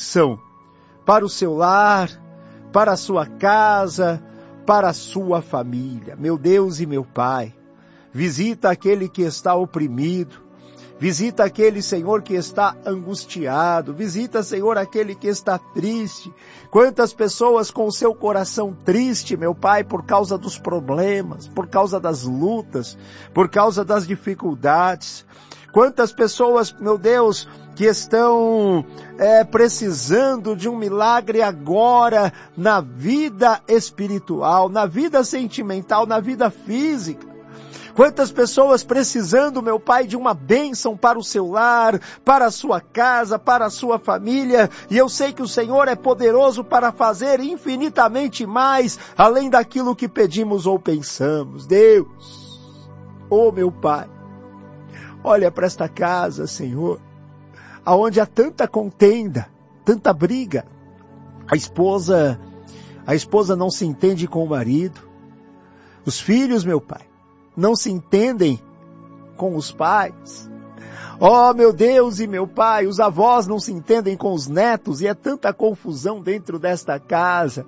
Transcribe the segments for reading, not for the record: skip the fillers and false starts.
bênção para o seu lar, para a sua casa, para a sua família. Meu Deus e meu Pai, visita aquele que está oprimido, visita aquele, Senhor, que está angustiado. Visita, Senhor, aquele que está triste. Quantas pessoas com o seu coração triste, meu Pai, por causa dos problemas, por causa das lutas, por causa das dificuldades. Quantas pessoas, meu Deus, que estão precisando de um milagre agora na vida espiritual, na vida sentimental, na vida física. Quantas pessoas precisando, meu Pai, de uma bênção para o seu lar, para a sua casa, para a sua família. E eu sei que o Senhor é poderoso para fazer infinitamente mais, além daquilo que pedimos ou pensamos. Deus, oh meu Pai, olha para esta casa, Senhor, aonde há tanta contenda, tanta briga. A esposa não se entende com o marido. Os filhos, meu Pai, não se entendem com os pais. Oh, meu Deus e meu Pai, os avós não se entendem com os netos e é tanta confusão dentro desta casa.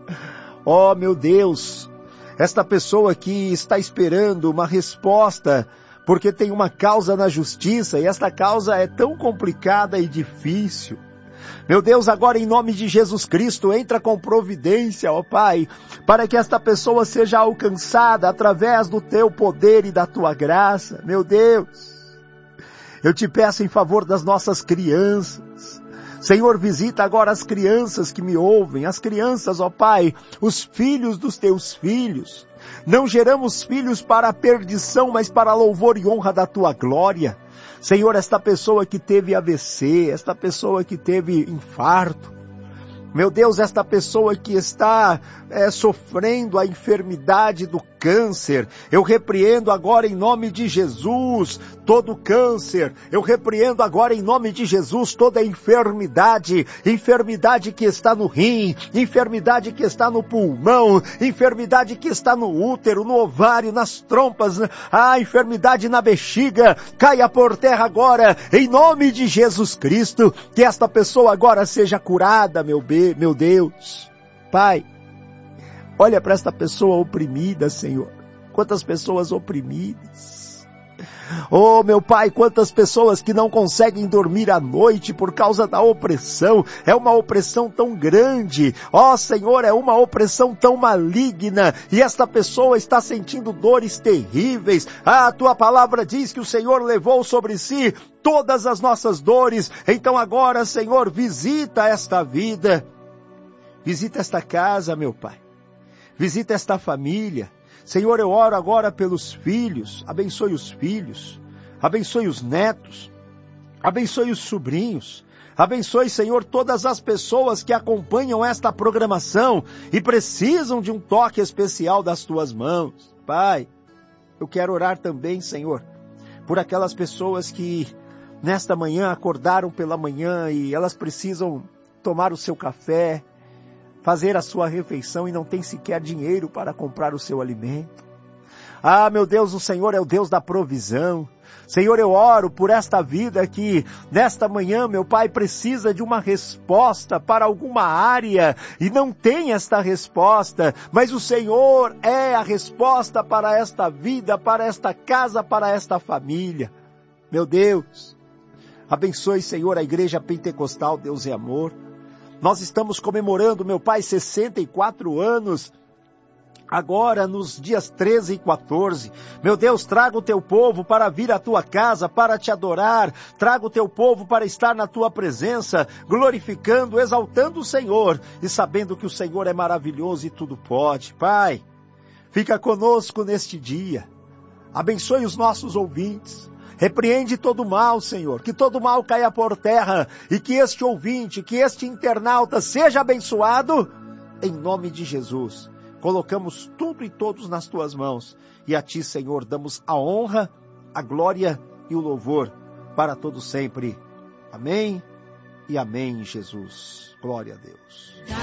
Oh, meu Deus, esta pessoa que está esperando uma resposta porque tem uma causa na justiça e esta causa é tão complicada e difícil. Meu Deus, agora em nome de Jesus Cristo, entra com providência, ó Pai, para que esta pessoa seja alcançada através do Teu poder e da Tua graça. Meu Deus, eu te peço em favor das nossas crianças. Senhor, visita agora as crianças que me ouvem, as crianças, ó Pai, os filhos dos Teus filhos. Não geramos filhos para a perdição, mas para a louvor e honra da Tua glória. Senhor, esta pessoa que teve AVC, esta pessoa que teve infarto, meu Deus, esta pessoa que está sofrendo a enfermidade do câncer, eu repreendo agora em nome de Jesus todo câncer, eu repreendo agora em nome de Jesus toda enfermidade, enfermidade que está no rim, enfermidade que está no pulmão, enfermidade que está no útero, no ovário, nas trompas, a enfermidade na bexiga, caia por terra agora, em nome de Jesus Cristo, que esta pessoa agora seja curada, meu Deus. Pai, olha para esta pessoa oprimida, Senhor. Quantas pessoas oprimidas. Oh, meu Pai, quantas pessoas que não conseguem dormir à noite por causa da opressão. É uma opressão tão grande. Oh, Senhor, é uma opressão tão maligna. E esta pessoa está sentindo dores terríveis. Ah, a Tua palavra diz que o Senhor levou sobre si todas as nossas dores. Então agora, Senhor, visita esta vida. Visita esta casa, meu Pai. Visita esta família. Senhor, eu oro agora pelos filhos. Abençoe os filhos. Abençoe os netos. Abençoe os sobrinhos. Abençoe, Senhor, todas as pessoas que acompanham esta programação e precisam de um toque especial das Tuas mãos. Pai, eu quero orar também, Senhor, por aquelas pessoas que nesta manhã acordaram pela manhã e elas precisam tomar o seu café, fazer a sua refeição e não tem sequer dinheiro para comprar o seu alimento. Ah, meu Deus, o Senhor é o Deus da provisão. Senhor, eu oro por esta vida que nesta manhã, meu Pai, precisa de uma resposta para alguma área e não tem esta resposta, mas o Senhor é a resposta para esta vida, para esta casa, para esta família. Meu Deus, abençoe, Senhor, a Igreja Pentecostal Deus é Amor. Nós estamos comemorando, meu Pai, 64 anos, agora nos dias 13 e 14. Meu Deus, traga o Teu povo para vir à Tua casa, para Te adorar. Traga o Teu povo para estar na Tua presença, glorificando, exaltando o Senhor e sabendo que o Senhor é maravilhoso e tudo pode. Pai, fica conosco neste dia. Abençoe os nossos ouvintes. Repreende todo mal, Senhor, que todo mal caia por terra e que este ouvinte, que este internauta seja abençoado em nome de Jesus. Colocamos tudo e todos nas Tuas mãos e a Ti, Senhor, damos a honra, a glória e o louvor para todo sempre. Amém e amém, Jesus. Glória a Deus.